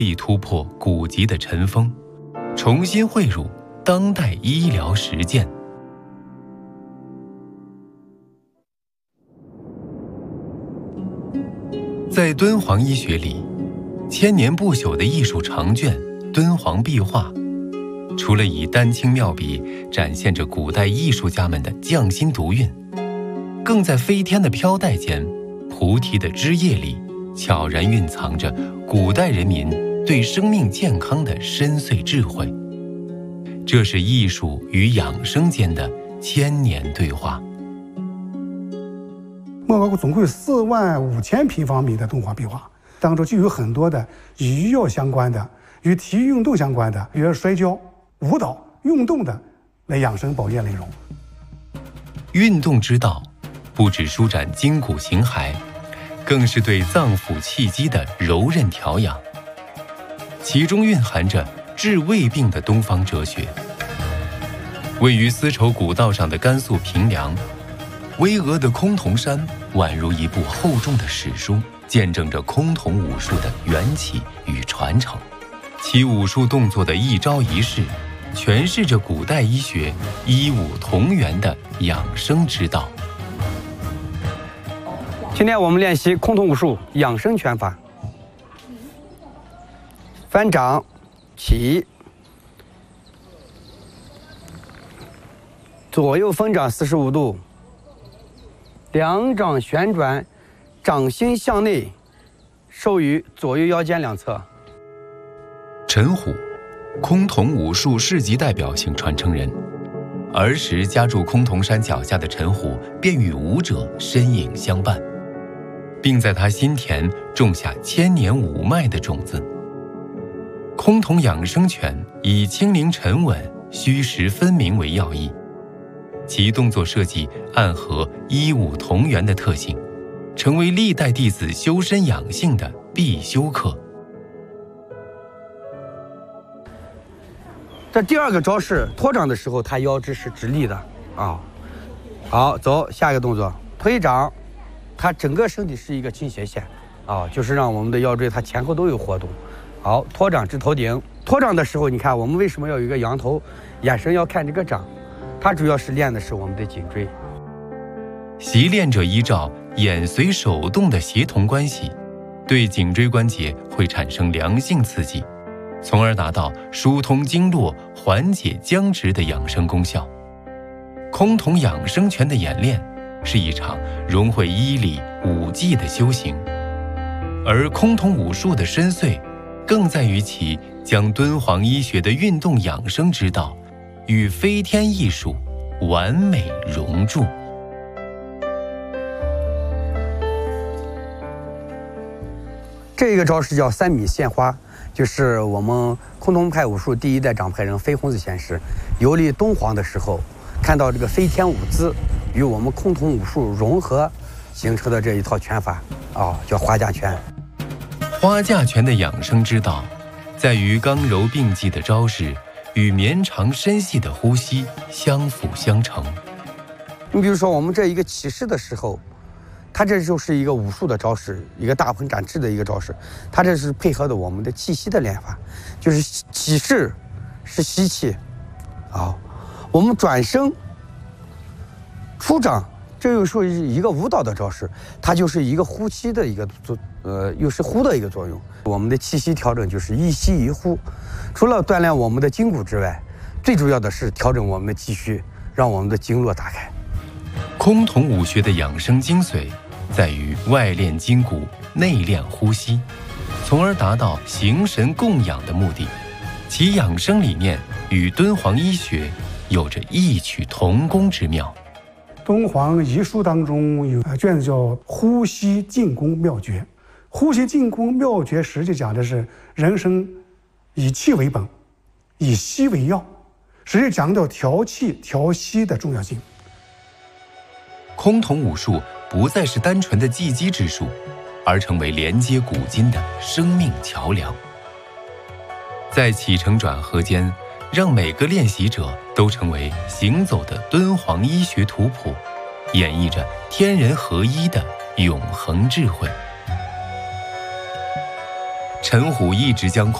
力突破古籍的尘封，重新汇入当代医疗实践。在敦煌医学里，千年不朽的艺术长卷敦煌壁画，除了以丹青妙笔展现着古代艺术家们的匠心独运，更在飞天的飘带间、菩提的枝叶里，悄然蕴藏着古代人民对生命健康的深邃智慧。这是艺术与养生间的千年对话。 莫高窟总共有45000平方米的敦煌壁画，当中就有很多的与医药相关的、与体育运动相关的，比如摔跤、舞蹈、运动的来养生保健内容。 运动之道，不只舒展筋骨形骸，更是对脏腑气机的柔韧调养，其中蕴含着治胃病的东方哲学。位于丝绸古道上的甘肃平凉，巍峨的崆峒山宛如一部厚重的史书，见证着崆峒武术的缘起与传承。其武术动作的一招一式，诠释着古代医学医武同源的养生之道。 今天我们练习崆峒武术养生拳法。翻掌起，左右分掌45度，两掌旋转，掌心向内，收于左右腰间两侧。 陈虎，崆峒武术市级代表性传承人。儿时家住崆峒山脚下的陈虎，便与武者身影相伴，并在他心田种下千年武脉的种子。崆峒养生拳以轻灵沉稳、虚实分明为要义，其动作设计暗合医武同源的特性，成为历代弟子修身养性的必修课。 这第二个招式托掌的时候，他腰肢是直立的啊。好，走下一个动作，推掌，他整个身体是一个倾斜线啊，就是让我们的腰椎它前后都有活动。好，托掌至头顶。托掌的时候，你看我们为什么要有一个仰头，眼神要看这个掌，它主要是练的是我们的颈椎。 习练者依照眼随手动的协同关系，对颈椎关节会产生良性刺激，从而达到疏通经络、缓解僵直的养生功效。崆峒养生拳的演练是一场融汇医理武技的修行，而崆峒武术的深邃，更在于其将敦煌医学的运动养生之道与飞天艺术完美融铸。 这个招式叫3米献花，就是我们崆峒派武术第一代掌派人飞洪子先师游历敦煌的时候，看到这个飞天舞姿与我们崆峒武术融合形成的这一套拳法啊，叫花架拳。 花架拳的养生之道，在于刚柔并济的招式与绵长深细的呼吸相辅相成。 你比如说，我们这一个起势的时候，它这就是一个武术的招式，一个大鹏展翅的一个招式，它这是配合的我们的气息的练法，就是起势是吸气，啊，我们转身出掌，这又是一个舞蹈的招式，它就是一个呼气的一个又是呼的一个作用。我们的气息调整就是一吸一呼，除了锻炼我们的筋骨之外，最主要的是调整我们的气虚，让我们的经络打开。 崆峒武学的养生精髓在于外练筋骨，内练呼吸，从而达到形神共养的目的。其养生理念与敦煌医学有着异曲同工之妙。 敦煌医书当中有卷子叫《呼吸静功妙诀》，呼吸静功妙诀实际讲的是人生以气为本，以息为要，实际强调调气调息的重要性。 崆峒武术不再是单纯的技击之术，而成为连接古今的生命桥梁。在起承转合间，让每个练习者都成为行走的敦煌医学图谱，演绎着天人合一的永恒智慧。 陈虎一直将